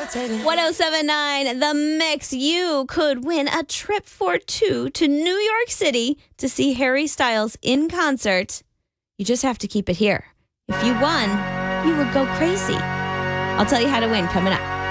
1079 The Mix. You could win a trip for two to New York City to see Harry Styles in concert. You just have to keep it here. If you won, you would go crazy. I'll tell you how to win coming up.